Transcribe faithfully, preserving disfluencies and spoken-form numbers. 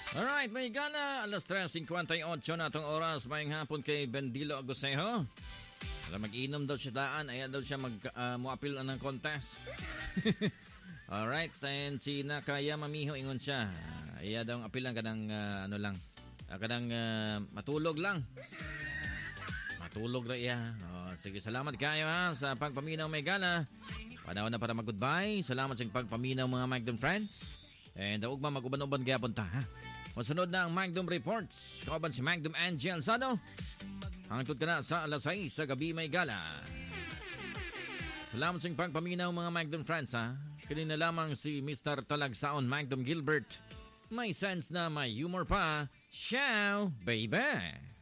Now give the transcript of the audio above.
Alright, may gana. Alas tres fifty-eight na itong oras. Mayang hapon kay Bendilo Agosejo. Alam, mag-inom daw siya daan. Ayan daw siya mag-muapil uh, ng contest. Alright, and si Nakaya Mamiho ingon siya. Iya daw ang apil lang kadang uh, ano lang. Uh, kadang uh, matulog lang. Matulog ra iya. Oh, sige, salamat kayo ha sa pagpaminaw may gana. Panahon na para mag-goodbye. Salamat sa pagpaminaw mga Magdom friends. And daog ma mag-uban-uban kaya punta ha. Masunod na ang Magdom Reports. Kauban si Magdom Angel Sano. Hangtod ka na sa alas sais sa gabi may gala. Salamat sa pagpaminaw mga Magdom friends ha. Kanina lamang si Mister Talagsaon Magdom Gilbert. May sense na may humor pa. Ciao, baby!